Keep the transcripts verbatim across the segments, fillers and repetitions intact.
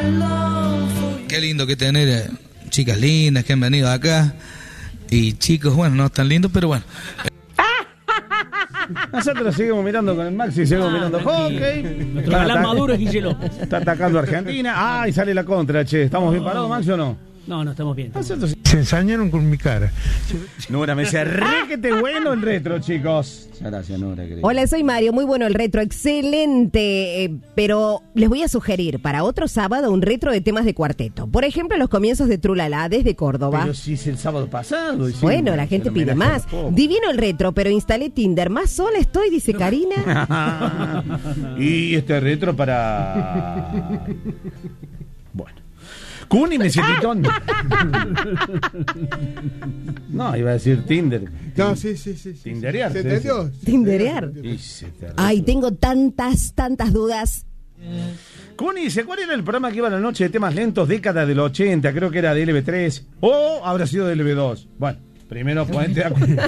Qué lindo que tener eh, chicas lindas que han venido acá. Y chicos, bueno, no tan lindos, pero bueno. Nosotros seguimos mirando con el Maxi, seguimos ah, mirando hockey. Nuestro galán maduro es Guille López. Está atacando a Argentina. Ah, y sale la contra, che. ¿Estamos bien parados, Maxi, o no? No, no estamos bien. Nosotros... Se ensañaron con mi cara. Nora me dice, requete bueno el retro, chicos. Muchas gracias, Nora. Querida. Hola, soy Mario. Muy bueno el retro, excelente. Eh, pero les voy a sugerir para otro sábado un retro de temas de cuarteto. Por ejemplo, los comienzos de Trulala desde Córdoba. Pero si es el sábado pasado. Bueno, la gente pide más. Divino el retro, pero instalé Tinder. Más sola estoy, dice Karina. Y este retro para... Bueno. Cuni necesitó. No, iba a decir Tinder. No, sí, sí, sí. Tinderear. ¿Se entendió? Tinderear. Ay, tengo tantas, tantas dudas. Cuni dice, ¿cuál era el programa que iba a la noche de temas lentos, década del ochenta? Creo que era de L B tres. O habrá sido de L B dos. Bueno, primero ponete de acuerdo.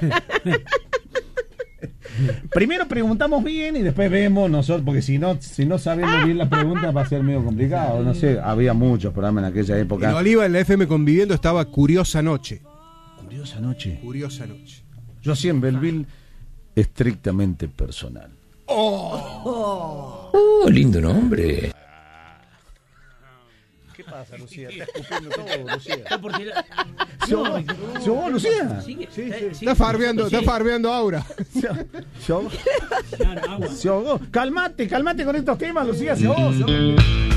Primero preguntamos bien y después vemos nosotros, porque si no, si no sabemos bien la pregunta va a ser medio complicado. No sé, había muchos programas en aquella época. En Oliva, en la F M Conviviendo, estaba Curiosa Noche. Curiosa Noche. Curiosa Noche. Yo sí en Belleville, estrictamente personal. ¡Oh! ¡Oh, lindo nombre! ¿Qué pasa, Lucía? Está escupiendo todo, Lucía. Está por tirar. ¿Se ahogó, ¿Se ahogó, Lucía? Sigue, Sí, sí. sigue, Está farbeando, sigue. está farbeando Aura. ¿Se, se ahogó? Claro, agua. Se ahogó. Calmate, calmate con estos temas, Lucía. Se ahogó. Se ahogó.